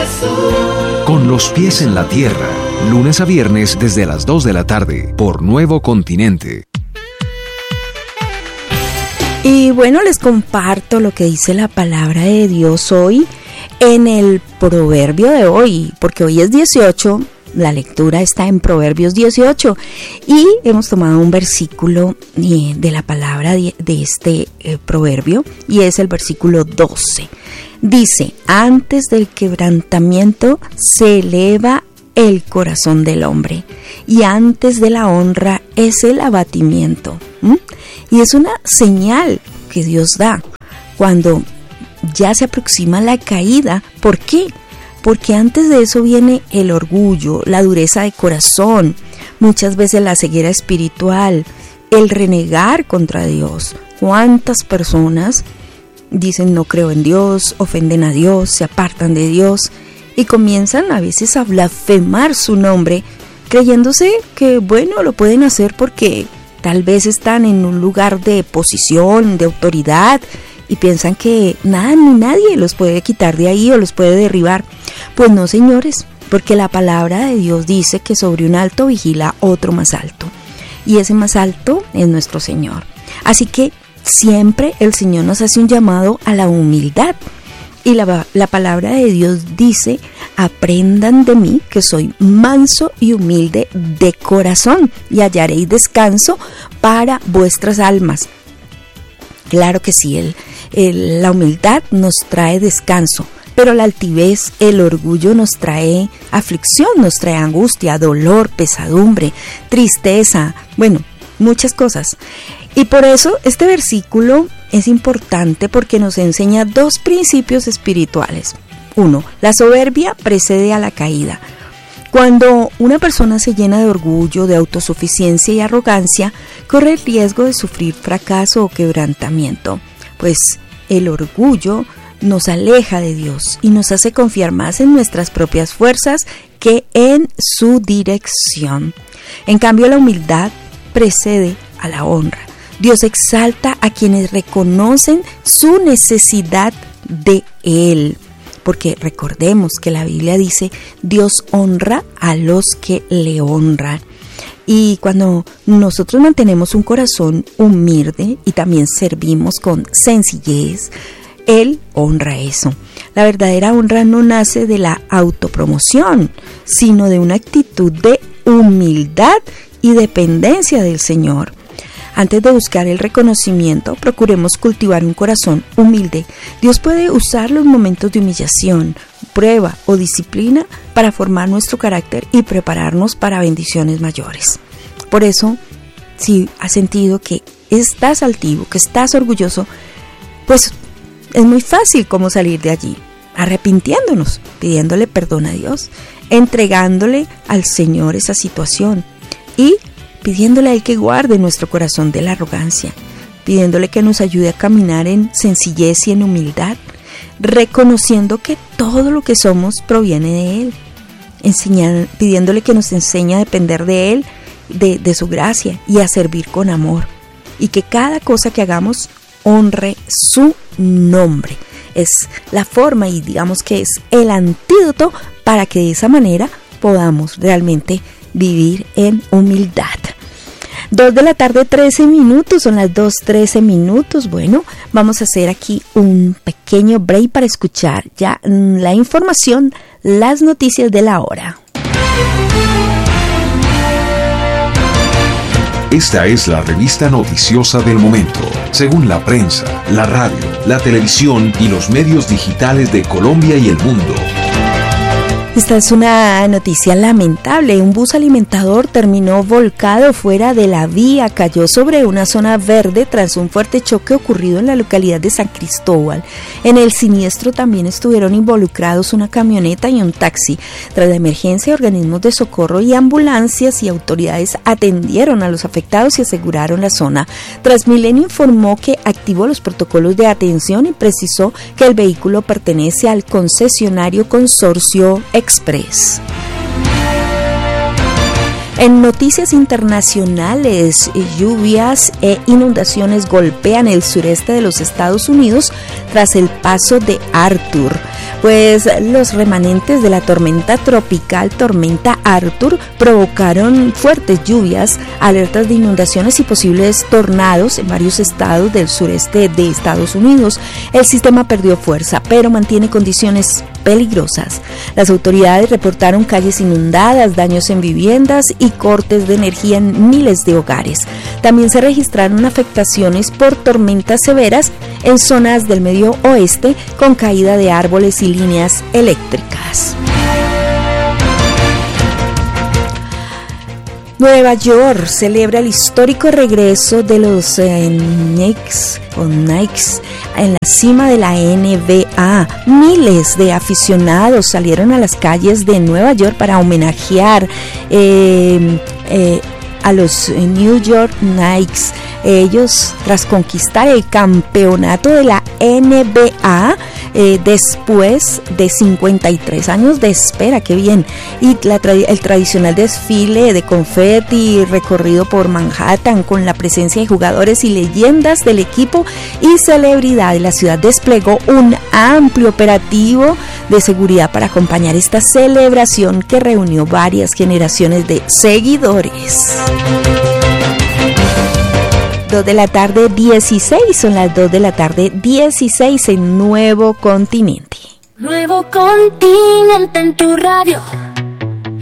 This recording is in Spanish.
Con los pies en la tierra, lunes a viernes desde las 2 de la tarde, por Nuevo Continente. Y bueno, les comparto lo que dice la palabra de Dios hoy en el proverbio de hoy, porque hoy es 18, la lectura está en Proverbios 18 y hemos tomado un versículo de la palabra de este proverbio y es el versículo 12. Dice, antes del quebrantamiento se eleva el corazón del hombre y antes de la honra es el abatimiento. Y es una señal que Dios da cuando ya se aproxima la caída. ¿Por qué? Porque antes de eso viene el orgullo, la dureza de corazón, muchas veces la ceguera espiritual, el renegar contra Dios. ¿Cuántas personas dicen no creo en Dios, ofenden a Dios, se apartan de Dios y comienzan a veces a blasfemar su nombre, creyéndose que bueno, lo pueden hacer porque tal vez están en un lugar de posición, de autoridad, y piensan que nada ni nadie los puede quitar de ahí o los puede derribar. Pues no, señores, porque la palabra de Dios dice que sobre un alto vigila otro más alto, y ese más alto es nuestro Señor. Así que siempre el Señor nos hace un llamado a la humildad, y la palabra de Dios dice, aprendan de mí que soy manso y humilde de corazón, y hallaréis descanso para vuestras almas. Claro que sí, la humildad nos trae descanso, pero la altivez, el orgullo nos trae aflicción, nos trae angustia, dolor, pesadumbre, tristeza, bueno, muchas cosas. Y por eso este versículo es importante porque nos enseña dos principios espirituales. Uno, la soberbia precede a la caída. Cuando una persona se llena de orgullo, de autosuficiencia y arrogancia, corre el riesgo de sufrir fracaso o quebrantamiento, pues el orgullo nos aleja de Dios y nos hace confiar más en nuestras propias fuerzas que en su dirección. En cambio, la humildad precede a la honra. Dios exalta a quienes reconocen su necesidad de Él. Porque recordemos que la Biblia dice, Dios honra a los que le honran. Y cuando nosotros mantenemos un corazón humilde y también servimos con sencillez, Él honra eso. La verdadera honra no nace de la autopromoción, sino de una actitud de humildad y dependencia del Señor. Antes de buscar el reconocimiento, procuremos cultivar un corazón humilde. Dios puede usar los momentos de humillación, prueba o disciplina para formar nuestro carácter y prepararnos para bendiciones mayores. Por eso, si has sentido que estás altivo, que estás orgulloso, pues es muy fácil cómo salir de allí, arrepintiéndonos, pidiéndole perdón a Dios, entregándole al Señor esa situación y pidiéndole a Él que guarde nuestro corazón de la arrogancia, pidiéndole que nos ayude a caminar en sencillez y en humildad, reconociendo que todo lo que somos proviene de Él, pidiéndole que nos enseñe a depender de Él, de su gracia y a servir con amor, y que cada cosa que hagamos honre su nombre. Es la forma y digamos que es el antídoto para que de esa manera podamos realmente vivir en humildad. 2 de la tarde, 13 minutos, son las 2:13. Bueno, vamos a hacer aquí un pequeño break para escuchar ya la información, las noticias de la hora. Esta es la revista noticiosa del momento, según la prensa, la radio, la televisión y los medios digitales de Colombia y el mundo. Esta es una noticia lamentable. Un bus alimentador terminó volcado fuera de la vía, cayó sobre una zona verde tras un fuerte choque ocurrido en la localidad de San Cristóbal. En el siniestro también estuvieron involucrados una camioneta y un taxi. Tras la emergencia, organismos de socorro y ambulancias y autoridades atendieron a los afectados y aseguraron la zona. Transmilenio informó que activó los protocolos de atención y precisó que el vehículo pertenece al concesionario Consorcio Express. En noticias internacionales, lluvias e inundaciones golpean el sureste de los Estados Unidos tras el paso de Arthur. pues los remanentes de la tormenta tropical Tormenta Arthur provocaron fuertes lluvias, alertas de inundaciones y posibles tornados en varios estados del sureste de Estados Unidos. El sistema perdió fuerza, pero mantiene condiciones peligrosas. Las autoridades reportaron calles inundadas, daños en viviendas y cortes de energía en miles de hogares. También se registraron afectaciones por tormentas severas en zonas del medio oeste, con caída de árboles y líneas eléctricas. Nueva York celebra el histórico regreso de los Knicks en la cima de la NBA. Miles de aficionados salieron a las calles de Nueva York para homenajear a los New York Knicks. Ellos, tras conquistar el campeonato de la NBA, después de 53 años de espera, qué bien, y el tradicional desfile de confeti recorrido por Manhattan con la presencia de jugadores y leyendas del equipo y celebridades. La ciudad desplegó un amplio operativo de seguridad para acompañar esta celebración que reunió varias generaciones de seguidores. 2 de la tarde 16, son las 2 de la tarde 16 en Nuevo Continente. Nuevo Continente en tu radio.